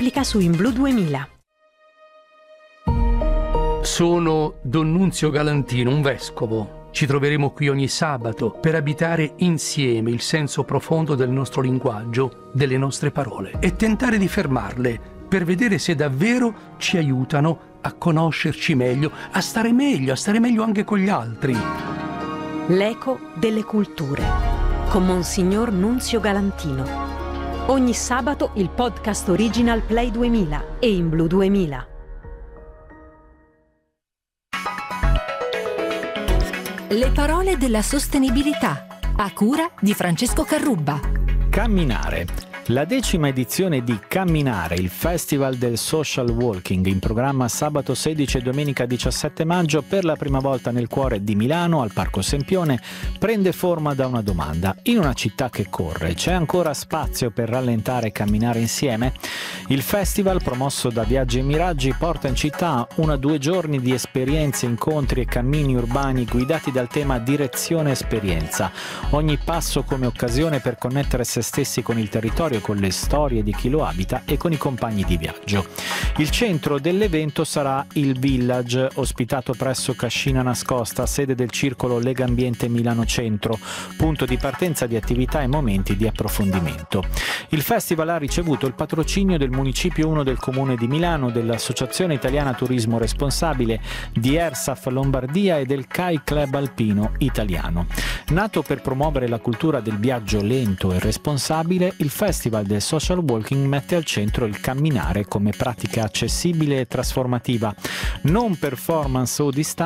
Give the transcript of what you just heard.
replica su In Blu 2000. Sono Don Nunzio Galantino, un vescovo. Ci troveremo qui ogni sabato per abitare insieme il senso profondo del nostro linguaggio, delle nostre parole e tentare di fermarle per vedere se davvero ci aiutano a conoscerci meglio, a stare meglio anche con gli altri. L'eco delle culture con Monsignor Nunzio Galantino. Ogni sabato il podcast original Play 2000 e In Blu 2000. Le parole della sostenibilità, a cura di Francesco Carrubba. Camminare. La 10ª edizione di Camminare, il Festival del Social Walking, in programma sabato 16 e domenica 17 maggio, per la prima volta nel cuore di Milano, al Parco Sempione, prende forma da una domanda. In una città che corre, c'è ancora spazio per rallentare e camminare insieme? Il festival, promosso da Viaggi e Miraggi, porta in città 1-2 giorni di esperienze, incontri e cammini urbani guidati dal tema Direzione Esperienza. Ogni passo come occasione per connettere se stessi con il territorio, con le storie di chi lo abita e con i compagni di viaggio. Il centro dell'evento sarà il Village, ospitato presso Cascina Nascosta, sede del circolo Legambiente Milano Centro, punto di partenza di attività e momenti di approfondimento. Il festival ha ricevuto il patrocinio del Municipio 1 del Comune di Milano, dell'Associazione Italiana Turismo Responsabile, di ERSAF Lombardia e del CAI Club Alpino Italiano. Nato per promuovere la cultura del viaggio lento e responsabile, il Festival del Social Walking mette al centro il camminare come pratica accessibile e trasformativa, non performance o distanza,